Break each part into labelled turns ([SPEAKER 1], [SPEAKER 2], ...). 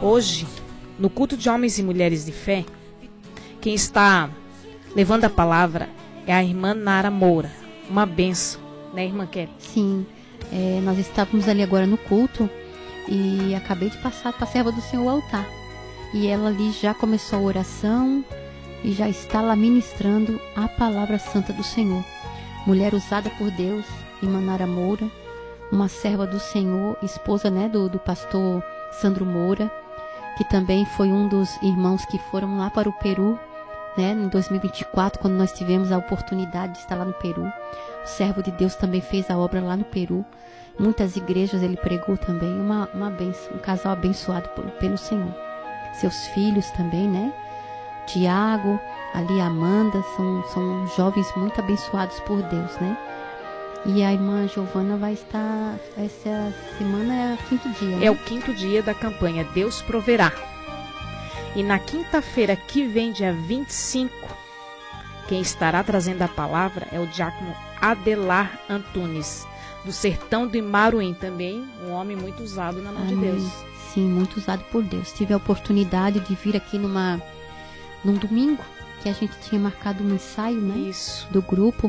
[SPEAKER 1] Hoje, no culto de homens e mulheres de fé, quem está levando a palavra é a irmã Nara Moura. Uma benção, né, irmã Kelly?
[SPEAKER 2] Sim, nós estávamos ali agora no culto e acabei de passar para a serva do Senhor o altar. E ela ali já começou a oração e já está lá ministrando a palavra santa do Senhor. Mulher usada por Deus, irmã Nara Moura, uma serva do Senhor, esposa, né, do pastor Sandro Moura, que também foi um dos irmãos que foram lá para o Peru, né, em 2024, quando nós tivemos a oportunidade de estar lá no Peru. O servo de Deus também fez a obra lá no Peru. Muitas igrejas ele pregou também. Uma bênção, um casal abençoado pelo Senhor. Seus filhos também, né? Tiago, ali a Amanda, são jovens muito abençoados por Deus, né? E a irmã Giovana vai estar, essa semana é o 5º dia, né?
[SPEAKER 1] É o 5º dia da campanha Deus Proverá. E na quinta-feira que vem, dia 25, quem estará trazendo a palavra é o diácono Adelar Antunes, do sertão do Imaruim, também um homem muito usado na mão de Deus.
[SPEAKER 2] Sim, muito usado por Deus. Tive a oportunidade de vir aqui num domingo, que a gente tinha marcado um ensaio, né?
[SPEAKER 1] Isso.
[SPEAKER 2] Do grupo.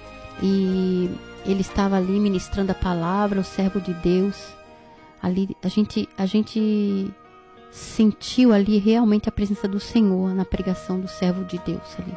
[SPEAKER 2] E ele estava ali ministrando a palavra, o servo de Deus. Ali a gente sentiu ali realmente a presença do Senhor na pregação do servo de Deus ali.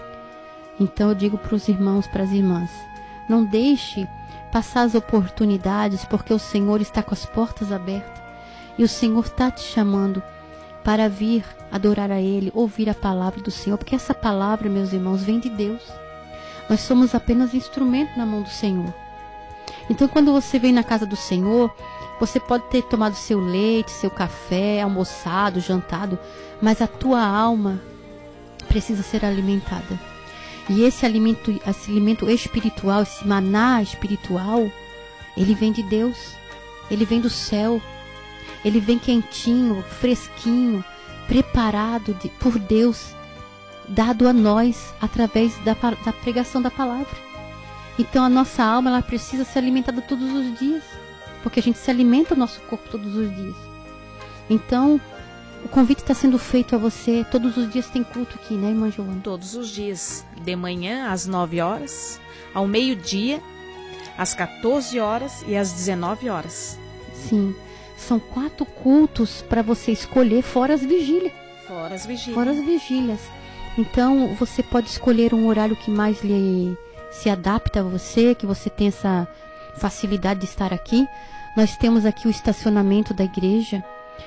[SPEAKER 2] Então eu digo para os irmãos, para as irmãs, não deixe passar as oportunidades, porque o Senhor está com as portas abertas e o Senhor está te chamando para vir adorar a Ele, ouvir a palavra do Senhor, porque essa palavra, meus irmãos, vem de Deus. Nós somos apenas instrumento na mão do Senhor. Então quando você vem na casa do Senhor, você pode ter tomado seu leite, seu café, almoçado, jantado, mas a tua alma precisa ser alimentada. E esse alimento espiritual, esse maná espiritual, ele vem de Deus, ele vem do céu, ele vem quentinho, fresquinho, preparado por Deus, dado a nós através da pregação da palavra. Então a nossa alma, ela precisa ser alimentada todos os dias, porque a gente se alimenta o nosso corpo todos os dias. Então, o convite está sendo feito a você. Todos os dias tem culto aqui, né, irmã Joana?
[SPEAKER 1] Todos os dias. De manhã, às 9 horas, ao meio-dia, às 14 horas e às 19 horas.
[SPEAKER 2] Sim. São 4 cultos para você escolher, fora as vigílias.
[SPEAKER 1] Fora as vigílias.
[SPEAKER 2] Fora as vigílias. Então, você pode escolher um horário que mais se adapta a você, que você tem essa facilidade de estar aqui. Nós temos aqui o estacionamento da igreja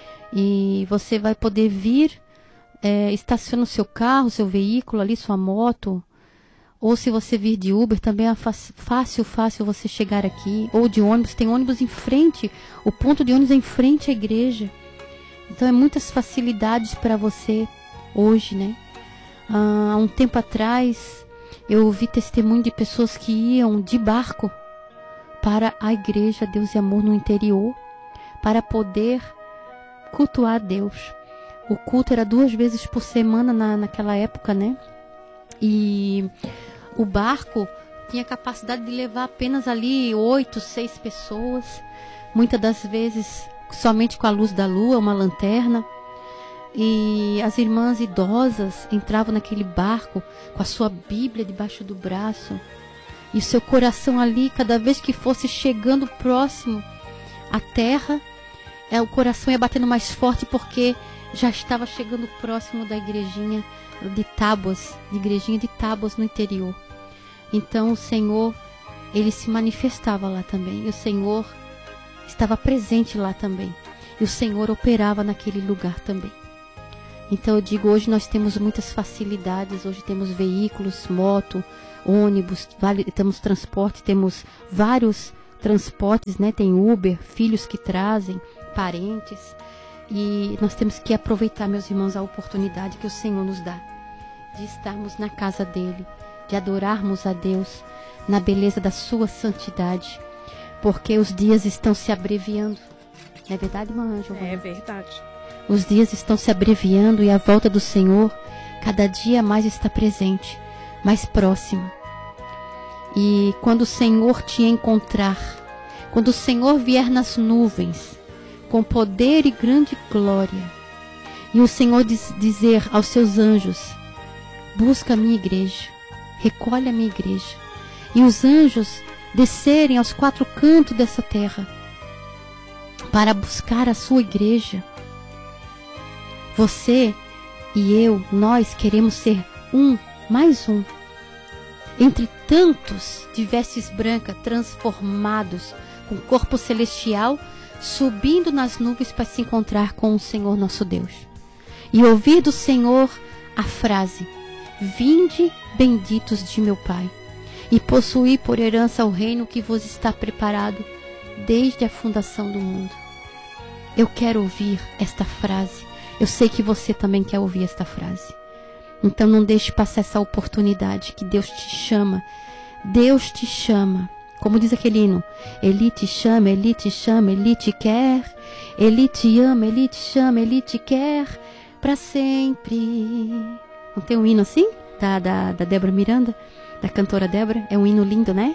[SPEAKER 2] e você vai poder vir, estaciona o seu carro, seu veículo ali, sua moto, ou se você vir de Uber, também é fácil você chegar aqui, ou de ônibus, tem ônibus em frente, o ponto de ônibus é em frente à igreja. Então é muitas facilidades para você hoje, né? Há um tempo atrás eu ouvi testemunho de pessoas que iam de barco para a igreja Deus e Amor no interior, para poder cultuar a Deus. O culto era 2 vezes por semana naquela época, né? E o barco tinha capacidade de levar apenas ali 8, 6 pessoas, muitas das vezes somente com a luz da lua, uma lanterna. E as irmãs idosas entravam naquele barco com a sua Bíblia debaixo do braço, e o seu coração ali, cada vez que fosse chegando próximo à terra, o coração ia batendo mais forte, porque já estava chegando próximo da igrejinha de Tábuas, no interior. Então o Senhor, ele se manifestava lá também, e o Senhor estava presente lá também, e o Senhor operava naquele lugar também. Então eu digo, hoje nós temos muitas facilidades, hoje temos veículos, moto, ônibus, temos transporte, temos vários transportes, né? Tem Uber, filhos que trazem, parentes, e nós temos que aproveitar, meus irmãos, a oportunidade que o Senhor nos dá de estarmos na casa dele, de adorarmos a Deus na beleza da sua santidade, porque os dias estão se abreviando. Não é verdade, irmã Giovana?
[SPEAKER 1] É verdade.
[SPEAKER 2] Os dias estão se abreviando e a volta do Senhor cada dia mais está presente, mais próxima. E quando o Senhor te encontrar, quando o Senhor vier nas nuvens, com poder e grande glória, E o Senhor dizer aos seus anjos: busca a minha igreja, recolhe a minha igreja. E os anjos descerem aos 4 cantos dessa terra para buscar a sua igreja. Você e eu, nós queremos ser mais um, entre tantos de vestes brancas, transformados, com corpo celestial, subindo nas nuvens para se encontrar com o Senhor nosso Deus. E ouvir do Senhor a frase: vinde, benditos de meu Pai, e possuir por herança o reino que vos está preparado desde a fundação do mundo. Eu quero ouvir esta frase. Eu sei que você também quer ouvir esta frase. Então não deixe passar essa oportunidade, que Deus te chama. Deus te chama. Como diz aquele hino: Ele te chama, Ele te chama, Ele te quer. Ele te ama, Ele te chama, Ele te quer para sempre. Não tem um hino assim? Da Débora Miranda? Da cantora Débora? É um hino lindo, né?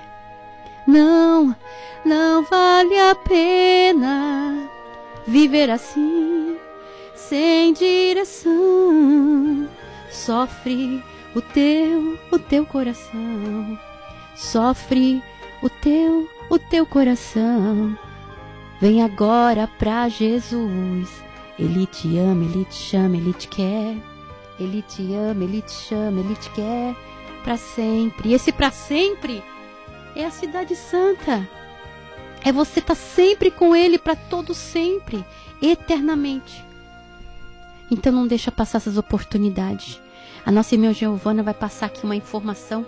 [SPEAKER 2] Não vale a pena viver assim, sem direção. Sofre o teu coração. Sofre o teu coração. Vem agora pra Jesus. Ele te ama, Ele te chama, Ele te quer. Ele te ama, Ele te chama, Ele te quer para sempre. E esse para sempre é a cidade santa. É você estar sempre com Ele para todo sempre, eternamente. Então não deixa passar essas oportunidades. A nossa irmã Giovana vai passar aqui uma informação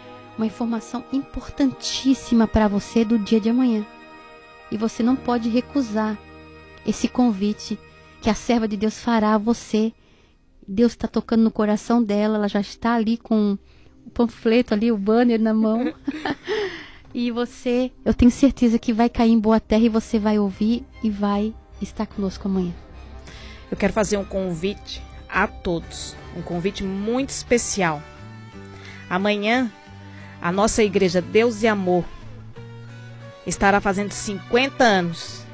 [SPEAKER 2] importantíssima para você do dia de amanhã. E você não pode recusar esse convite que a serva de Deus fará a você. Deus está tocando no coração dela, ela já está ali com o panfleto ali, o banner na mão. E você, eu tenho certeza que vai cair em boa terra e você vai ouvir e vai estar conosco amanhã.
[SPEAKER 1] Eu quero fazer um convite a todos, um convite muito especial. Amanhã, a nossa igreja Deus e Amor estará fazendo 50 anos.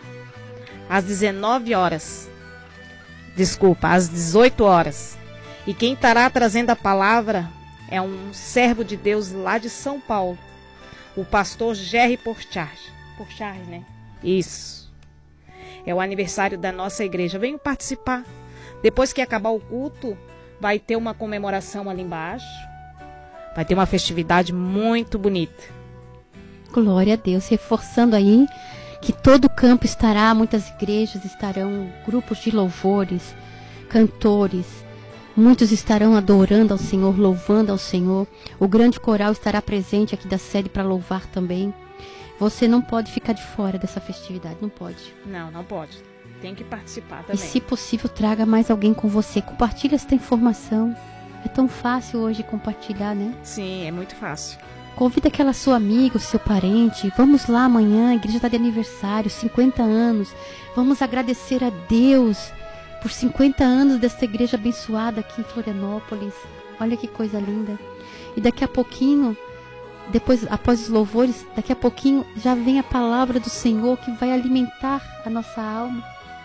[SPEAKER 1] Às 19 horas. Desculpa, às 18 horas. E quem estará trazendo a palavra é um servo de Deus lá de São Paulo, o pastor Jerry Porcharge. Porcharge, né? Isso. É o aniversário da nossa igreja. Venham participar. Depois que acabar o culto, vai ter uma comemoração ali embaixo. Vai ter uma festividade muito bonita.
[SPEAKER 2] Glória a Deus. Reforçando aí que todo o campo estará, muitas igrejas estarão, grupos de louvores, cantores. Muitos estarão adorando ao Senhor, louvando ao Senhor. O grande coral estará presente aqui da sede para louvar também. Você não pode ficar de fora dessa festividade, não pode.
[SPEAKER 1] Não pode. Tem que participar também.
[SPEAKER 2] E se possível, traga mais alguém com você. Compartilhe esta informação. É tão fácil hoje compartilhar, né?
[SPEAKER 1] Sim, é muito fácil.
[SPEAKER 2] Convida aquela sua amiga, o seu parente. Vamos lá amanhã, a igreja está de aniversário, 50 anos. Vamos agradecer a Deus por 50 anos dessa igreja abençoada aqui em Florianópolis. Olha que coisa linda. E daqui a pouquinho, depois, após os louvores, daqui a pouquinho já vem a palavra do Senhor que vai alimentar a nossa alma.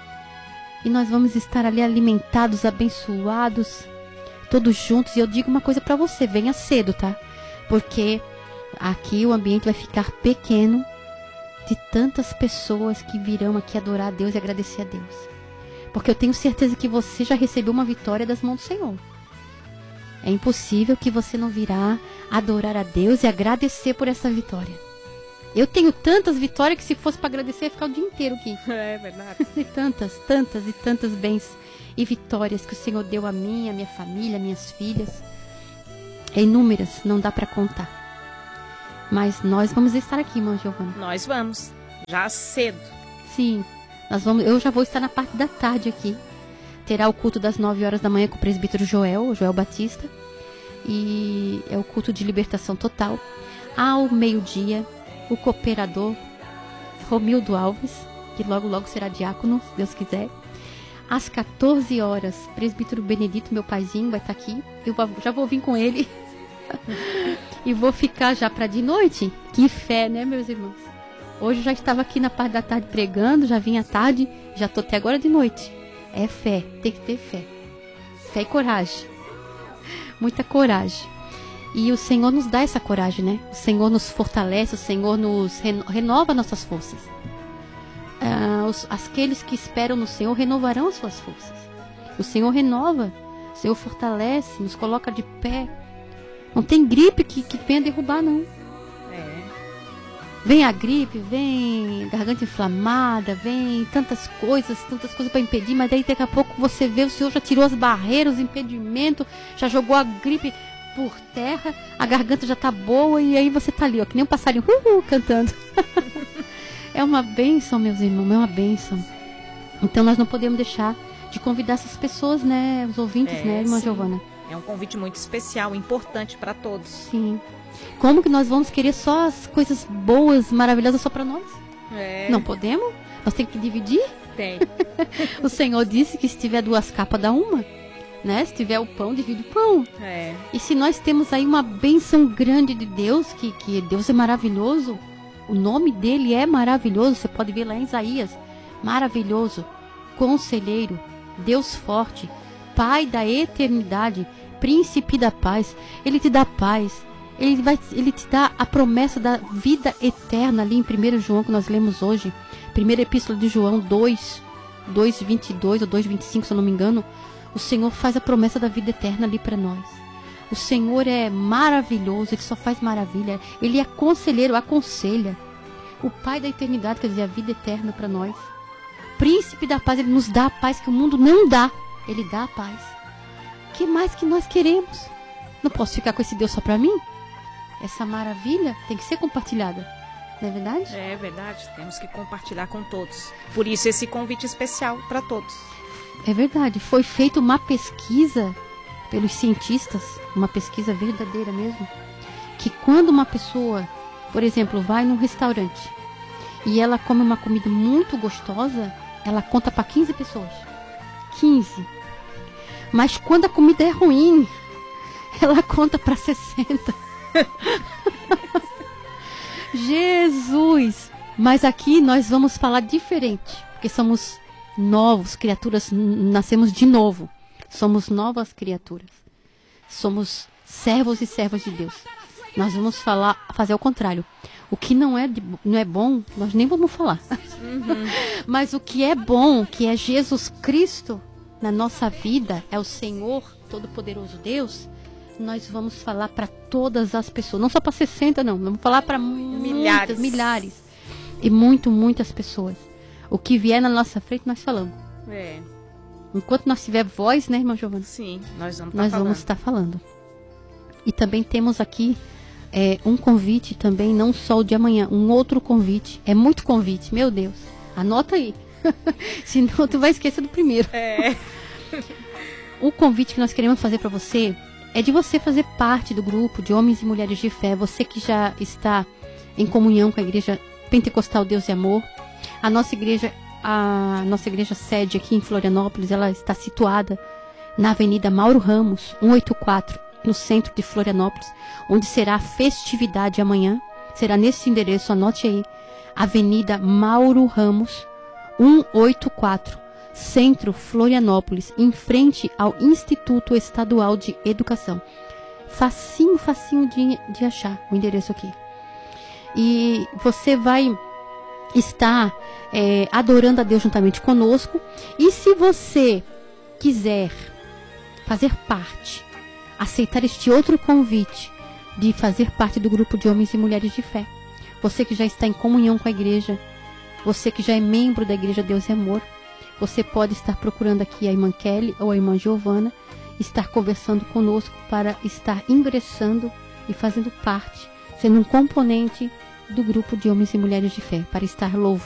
[SPEAKER 2] E nós vamos estar ali alimentados, abençoados, todos juntos. E eu digo uma coisa para você, venha cedo, tá? Porque aqui o ambiente vai ficar pequeno de tantas pessoas que virão aqui adorar a Deus e agradecer a Deus. Porque eu tenho certeza que você já recebeu uma vitória das mãos do Senhor. É impossível que você não virá adorar a Deus e agradecer por essa vitória. Eu tenho tantas vitórias que se fosse para agradecer, ia ficar o dia inteiro aqui.
[SPEAKER 1] É verdade.
[SPEAKER 2] E tantas bênçãos e vitórias que o Senhor deu a mim, a minha família, a minhas filhas. É inúmeras, não dá para contar. Mas nós vamos estar aqui, irmã Giovana.
[SPEAKER 1] Nós vamos, já cedo.
[SPEAKER 2] Sim, nós vamos. Eu já vou estar na parte da tarde aqui. Terá o culto das 9 horas da manhã com o presbítero Joel Batista. E é o culto de libertação total. Ao meio-dia, o cooperador Romildo Alves, que logo será diácono, se Deus quiser. Às 14 horas, presbítero Benedito, meu paizinho, vai estar aqui. Eu já vou vir com ele. E vou ficar já para de noite. Que fé, né, meus irmãos? Hoje eu já estava aqui na parte da tarde pregando, já vim à tarde, já estou até agora de noite. É fé, tem que ter fé. Fé e coragem. Muita coragem. E o Senhor nos dá essa coragem, né? O Senhor nos fortalece, o Senhor nos renova nossas forças. Aqueles que esperam no Senhor renovarão as suas forças. O Senhor renova, o Senhor fortalece, nos coloca de pé. Não tem gripe que venha derrubar, não. Vem a gripe, vem garganta inflamada, vem tantas coisas para impedir, mas daí daqui a pouco você vê, o Senhor já tirou as barreiras, os impedimentos, já jogou a gripe por terra, a garganta já tá boa e aí você tá ali, ó, que nem um passarinho cantando. É uma bênção, meus irmãos, é uma bênção. Então nós não podemos deixar de convidar essas pessoas, né, os ouvintes, né, irmã Giovana?
[SPEAKER 1] É um convite muito especial, importante para todos.
[SPEAKER 2] Sim. Como que nós vamos querer só as coisas boas, maravilhosas só para nós? Não podemos? Nós temos que dividir?
[SPEAKER 1] Tem.
[SPEAKER 2] O Senhor disse que se tiver 2 capas, dá uma. Né? Se tiver o pão, divide o pão. E se nós temos aí uma bênção grande de Deus, que Deus é maravilhoso, o nome dele é maravilhoso, você pode ver lá em Isaías, maravilhoso, conselheiro, Deus forte, Pai da eternidade, príncipe da paz. Ele te dá paz. Ele te dá a promessa da vida eterna ali em 1 João, que nós lemos hoje. Primeira epístola de João 2:22 ou 2:25, se eu não me engano. O Senhor faz a promessa da vida eterna ali para nós. O Senhor é maravilhoso, Ele só faz maravilha. Ele é conselheiro, aconselha. O Pai da eternidade, quer dizer, a vida eterna para nós. Príncipe da paz, Ele nos dá a paz que o mundo não dá. Ele dá a paz. O que mais que nós queremos? Não posso ficar com esse Deus só para mim? Essa maravilha tem que ser compartilhada, não é verdade?
[SPEAKER 1] É verdade, temos que compartilhar com todos. Por isso esse convite especial para todos.
[SPEAKER 2] É verdade, foi feita uma pesquisa pelos cientistas, uma pesquisa verdadeira mesmo, que quando uma pessoa, por exemplo, vai num restaurante e ela come uma comida muito gostosa, ela conta para 15 pessoas. 15. Mas quando a comida é ruim, ela conta para 60. Jesus! Mas aqui nós vamos falar diferente, porque somos novos, criaturas, nascemos de novo. Somos novas criaturas. Somos servos e servas de Deus. Nós vamos fazer o contrário. O que não é bom, nós nem vamos falar. Mas o que é bom, que é Jesus Cristo na nossa vida, é o Senhor Todo-Poderoso Deus, nós vamos falar para todas as pessoas, não só para 60, não, vamos falar para milhares e muitas pessoas. O que vier na nossa frente, nós falamos. Enquanto nós tiver voz, né, irmã Giovana?
[SPEAKER 1] Sim, nós
[SPEAKER 2] vamos estar falando. E também temos aqui um convite também, não só o de amanhã, um outro convite. É muito convite, meu Deus. Anota aí. Senão tu vai esquecer do primeiro. O convite que nós queremos fazer para você é de você fazer parte do grupo de homens e mulheres de fé. Você que já está em comunhão com a Igreja Pentecostal Deus e Amor. A nossa igreja sede aqui em Florianópolis, ela está situada na Avenida Mauro Ramos, 184, no centro de Florianópolis, onde será a festividade amanhã. Será nesse endereço, anote aí, Avenida Mauro Ramos, 184, Centro Florianópolis, em frente ao Instituto Estadual de Educação. Facinho de achar o endereço aqui. E você vai estar adorando a Deus juntamente conosco. E se você quiser fazer parte, aceitar este outro convite de fazer parte do grupo de homens e mulheres de fé, você que já está em comunhão com a igreja, você que já é membro da Igreja Deus e Amor, você pode estar procurando aqui a irmã Kelly ou a irmã Giovana, estar conversando conosco para estar ingressando e fazendo parte, sendo um componente do grupo de homens e mulheres de fé, para estar louvando